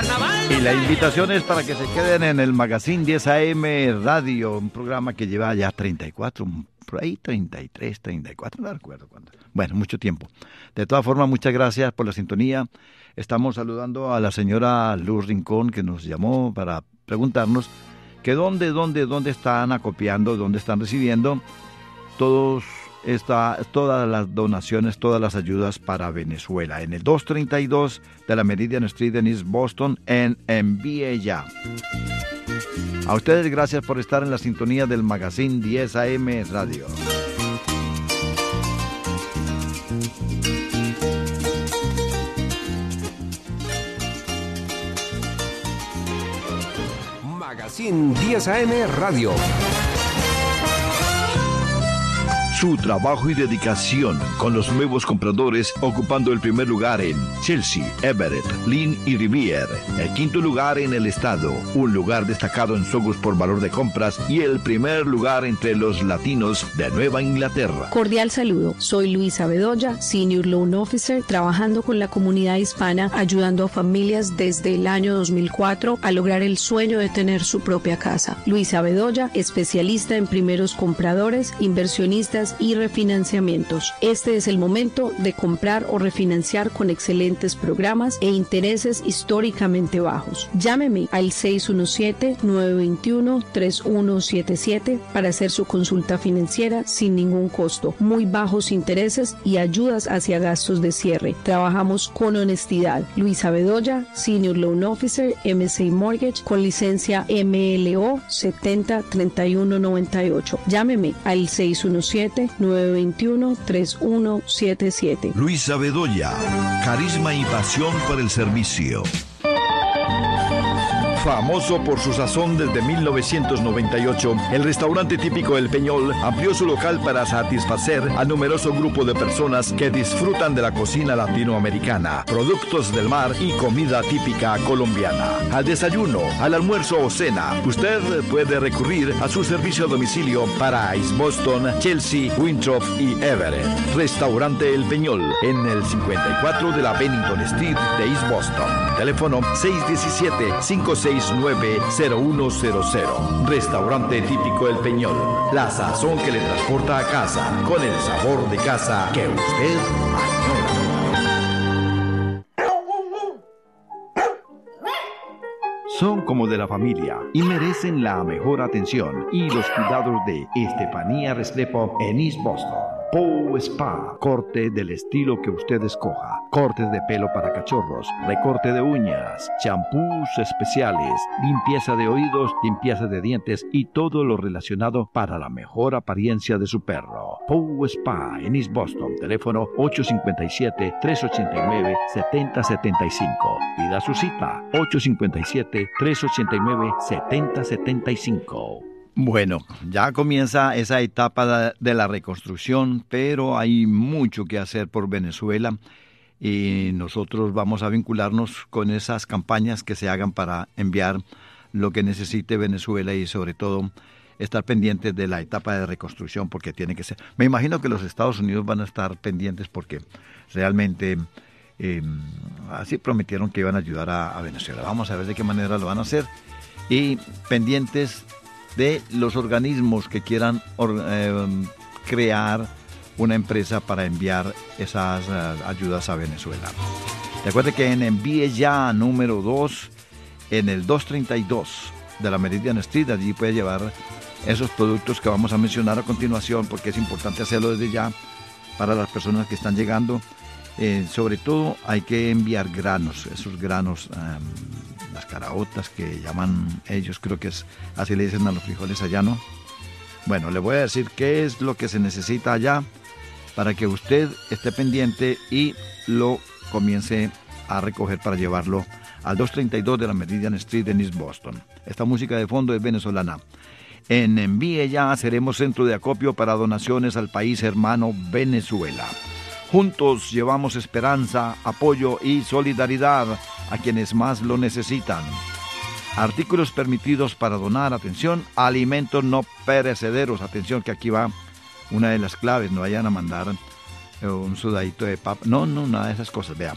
Y la invitación es para que se queden en el Magazine 10 AM Radio, un programa que lleva ya 34, por ahí 33, 34, no recuerdo cuándo. Bueno, mucho tiempo. De todas formas, muchas gracias por la sintonía. Estamos saludando a la señora Luz Rincón, que nos llamó para preguntarnos que dónde están acopiando, dónde están recibiendo todas las donaciones, todas las ayudas para Venezuela. En el 232 de la Meridian Street en East Boston, en Envíe Ya. A ustedes gracias por estar en la sintonía del Magazine 10 AM Radio. Magazine 10 AM Radio. Su trabajo y dedicación con los nuevos compradores ocupando el primer lugar en Chelsea, Everett, Lynn y Rivier. El quinto lugar en el estado, un lugar destacado en Sogus por valor de compras y el primer lugar entre los latinos de Nueva Inglaterra. Cordial saludo, soy Luisa Bedoya, Senior Loan Officer, trabajando con la comunidad hispana, ayudando a familias desde el año 2004 a lograr el sueño de tener su propia casa. Luisa Bedoya, especialista en primeros compradores, inversionistas y refinanciamientos. Este es el momento de comprar o refinanciar con excelentes programas e intereses históricamente bajos. Llámeme al 617-921-3177 para hacer su consulta financiera sin ningún costo, muy bajos intereses y ayudas hacia gastos de cierre. Trabajamos con honestidad. Luisa Bedoya, Senior Loan Officer, MSA Mortgage, con licencia MLO 703198. Llámeme al 617-921-3177. Luisa Bedoya, carisma y pasión por el servicio. Famoso por su sazón desde 1998, el restaurante típico El Peñol amplió su local para satisfacer al numeroso grupo de personas que disfrutan de la cocina latinoamericana, productos del mar y comida típica colombiana. Al desayuno, al almuerzo o cena, usted puede recurrir a su servicio a domicilio para East Boston, Chelsea, Winthrop y Everett. Restaurante El Peñol, en el 54 de la Bennington Street de East Boston. Teléfono 617-569-0100. Restaurante típico El Peñol. La sazón que le transporta a casa, con el sabor de casa que usted añora. Son como de la familia y merecen la mejor atención y los cuidados de Estefanía Restrepo en East Boston. Pow Spa, corte del estilo que usted escoja, cortes de pelo para cachorros, recorte de uñas, champús especiales, limpieza de oídos, limpieza de dientes y todo lo relacionado para la mejor apariencia de su perro. Pow Spa en East Boston, teléfono 857-389-7075. Pida su cita, 857-389-7075. Bueno, ya comienza esa etapa de la reconstrucción, pero hay mucho que hacer por Venezuela y nosotros vamos a vincularnos con esas campañas que se hagan para enviar lo que necesite Venezuela y sobre todo estar pendientes de la etapa de reconstrucción porque tiene que ser. Me imagino que los Estados Unidos van a estar pendientes porque realmente así prometieron que iban a ayudar a Venezuela. Vamos a ver de qué manera lo van a hacer y pendientes de los organismos que quieran crear una empresa para enviar esas ayudas a Venezuela. Recuerde que en Envíe Ya número 2, en el 232 de la Meridian Street, allí puede llevar esos productos que vamos a mencionar a continuación, porque es importante hacerlo desde ya para las personas que están llegando. Sobre todo hay que enviar granos, esos granos, las caraotas que llaman ellos, creo que es así le dicen a los frijoles allá, ¿no? Bueno, le voy a decir qué es lo que se necesita allá para que usted esté pendiente y lo comience a recoger para llevarlo al 232 de la Meridian Street en East Boston. Esta música de fondo es venezolana. En Envíe Ya seremos centro de acopio para donaciones al país hermano Venezuela. Juntos llevamos esperanza, apoyo y solidaridad a quienes más lo necesitan. Artículos permitidos para donar, atención, alimentos no perecederos, atención que aquí va una de las claves, no vayan a mandar un sudadito de papa, no, nada de esas cosas, vea.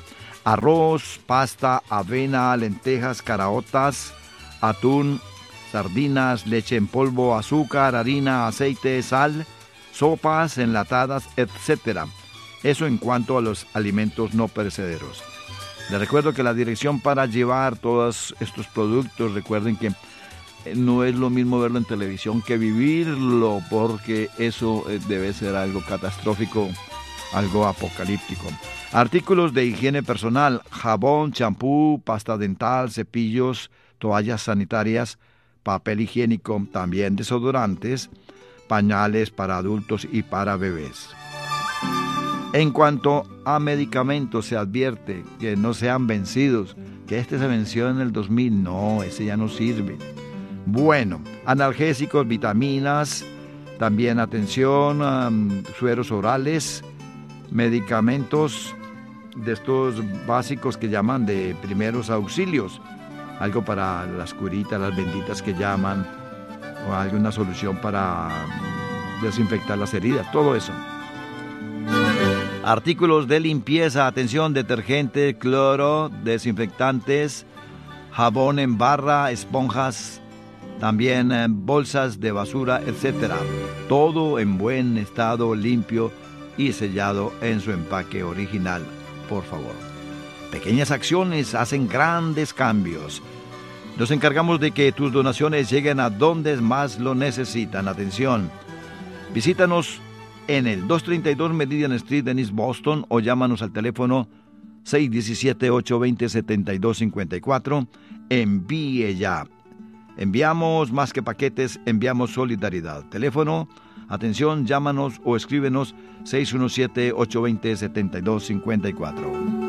arroz, pasta, avena, lentejas, caraotas, atún, sardinas, leche en polvo, azúcar, harina, aceite, sal, sopas, enlatadas, etc. Eso en cuanto a los alimentos no perecederos. Les recuerdo que la dirección para llevar todos estos productos, recuerden que no es lo mismo verlo en televisión que vivirlo, porque eso debe ser algo catastrófico, algo apocalíptico. Artículos de higiene personal: jabón, champú, pasta dental, cepillos, toallas sanitarias, papel higiénico, también desodorantes, pañales para adultos y para bebés. En cuanto a medicamentos, se advierte que no sean vencidos, que este se venció en el 2000, no, ese ya no sirve. Bueno, analgésicos, vitaminas, también atención, sueros orales, medicamentos de estos básicos que llaman de primeros auxilios, algo para las curitas, las benditas que llaman, o alguna solución para desinfectar las heridas, todo eso. Artículos de limpieza, atención, detergente, cloro, desinfectantes, jabón en barra, esponjas, también bolsas de basura, etc. Todo en buen estado, limpio y sellado en su empaque original, por favor. Pequeñas acciones hacen grandes cambios. Nos encargamos de que tus donaciones lleguen a donde más lo necesitan. Atención, visítanos en el 232 Meridian Street en East Boston o llámanos al teléfono 617-820-7254. Envíe ya. Enviamos más que paquetes, enviamos solidaridad. Teléfono, atención, llámanos o escríbenos 617-820-7254.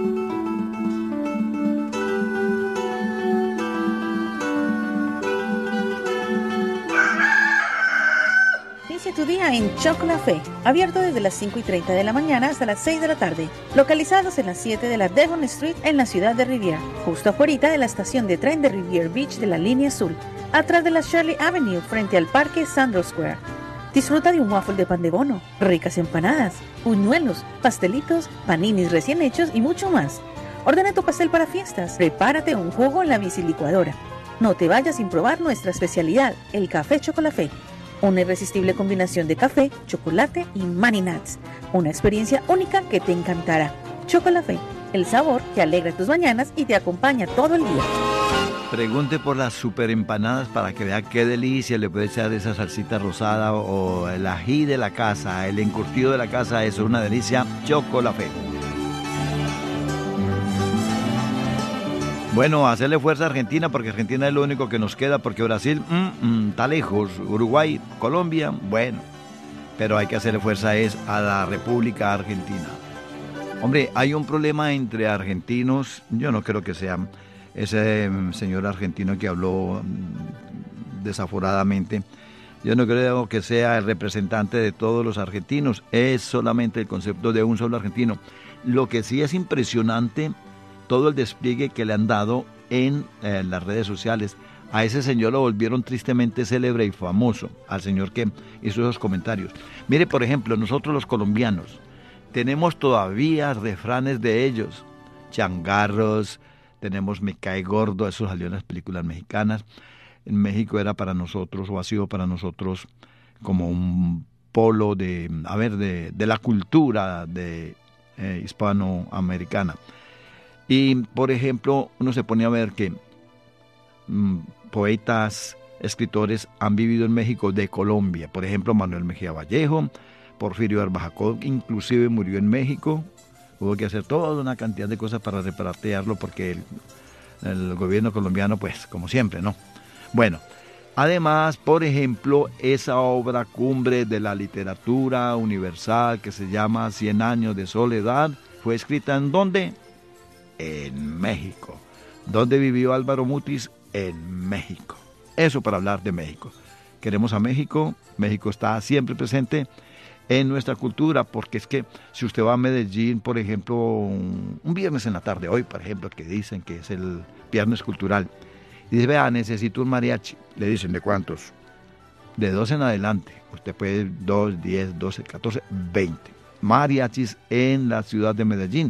Tu día en Chocolafé, abierto desde las 5:30 de la mañana hasta las 6 de la tarde, localizados en las 7 de la Devon Street en la ciudad de Riviera, justo afuera de la estación de tren de Riviera Beach de la línea azul, atrás de la Shirley Avenue frente al parque Sandro Square. Disfruta de un waffle de pan de bono, ricas empanadas, buñuelos, pastelitos, paninis recién hechos y mucho más. Ordena tu pastel para fiestas, prepárate un jugo en la bicilicuadora. No te vayas sin probar nuestra especialidad, el café Chocolafé. Una irresistible combinación de café, chocolate y Mani Nuts. Una experiencia única que te encantará. Chocolafé, el sabor que alegra tus mañanas y te acompaña todo el día. Pregunte por las super empanadas para que vea qué delicia. Le puede echar esa salsita rosada o el ají de la casa, el encurtido de la casa. Eso es una delicia. Chocolafé. Bueno, hacerle fuerza a Argentina, porque Argentina es lo único que nos queda, porque Brasil está lejos, Uruguay, Colombia, bueno, pero hay que hacerle fuerza a la República Argentina. Hombre, hay un problema entre argentinos, yo no creo que sea ese señor argentino que habló desaforadamente, yo no creo que sea el representante de todos los argentinos, es solamente el concepto de un solo argentino. Lo que sí es impresionante, todo el despliegue que le han dado en las redes sociales. A ese señor lo volvieron tristemente célebre y famoso, al señor que hizo esos comentarios. Mire, por ejemplo, nosotros los colombianos tenemos todavía refranes de ellos, changarros, tenemos me cae gordo, eso salió en las películas mexicanas. En México era para nosotros, o ha sido para nosotros, como un polo de la cultura de hispanoamericana. Y, por ejemplo, uno se pone a ver que poetas, escritores han vivido en México de Colombia. Por ejemplo, Manuel Mejía Vallejo, Porfirio Arbajacó, inclusive murió en México. Hubo que hacer toda una cantidad de cosas para repatriarlo porque el gobierno colombiano, pues, como siempre, ¿no? Bueno, además, por ejemplo, esa obra cumbre de la literatura universal que se llama 100 años de soledad, fue escrita ¿en dónde? En México. ¿Dónde vivió Álvaro Mutis? En México. Eso para hablar de México. Queremos a México. México está siempre presente en nuestra cultura, porque es que si usted va a Medellín, por ejemplo, un viernes en la tarde, hoy, por ejemplo, que dicen que es el viernes cultural, y dice, vea, necesito un mariachi. Le dicen, ¿de cuántos? De 2 en adelante. Usted puede 2, 10, 12, 14, 20 mariachis en la ciudad de Medellín.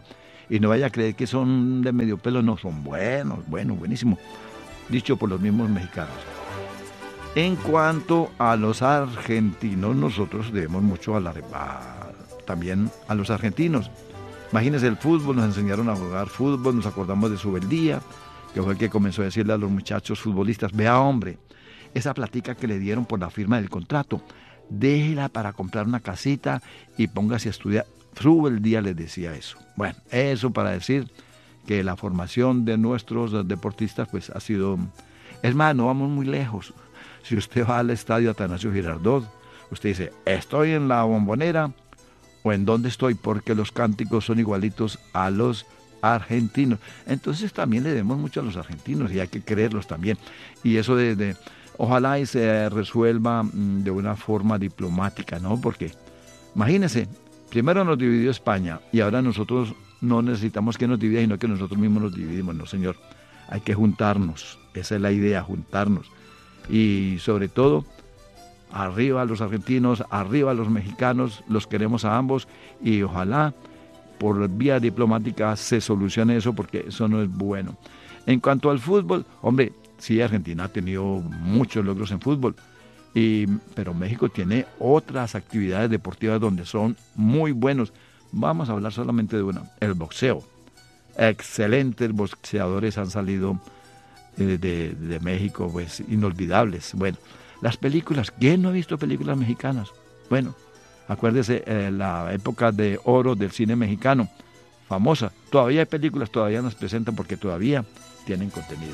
Y no vaya a creer que son de medio pelo, no, son buenísimos. Dicho por los mismos mexicanos. En cuanto a los argentinos, nosotros debemos mucho también a los argentinos. Imagínense el fútbol, nos enseñaron a jugar fútbol, nos acordamos de Subeldía, que fue el que comenzó a decirle a los muchachos futbolistas, vea hombre, esa platica que le dieron por la firma del contrato, déjela para comprar una casita y póngase a estudiar. Subeldía les decía eso. Bueno, eso para decir que la formación de nuestros deportistas pues ha sido... Es más, no vamos muy lejos. Si usted va al estadio Atanasio Girardot, usted dice, ¿estoy en la Bombonera o en dónde estoy? Porque los cánticos son igualitos a los argentinos. Entonces también le debemos mucho a los argentinos y hay que creerlos también. Y eso ojalá y se resuelva de una forma diplomática, ¿no? Porque, imagínense, primero nos dividió España y ahora nosotros no necesitamos que nos divida, sino que nosotros mismos nos dividimos. No, señor, hay que juntarnos. Esa es la idea, juntarnos. Y sobre todo, arriba a los argentinos, arriba a los mexicanos, los queremos a ambos y ojalá por vía diplomática se solucione eso porque eso no es bueno. En cuanto al fútbol, hombre, sí, Argentina ha tenido muchos logros en fútbol, pero México tiene otras actividades deportivas donde son muy buenos. Vamos a hablar solamente de una, el boxeo. Excelentes boxeadores han salido de México, pues inolvidables. Bueno, las películas, ¿quién no ha visto películas mexicanas? Bueno, acuérdese la época de oro del cine mexicano, famosa. Todavía hay películas, todavía nos presentan porque todavía tienen contenido.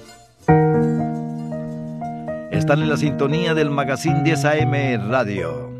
Están en la sintonía del Magazine 10 AM Radio.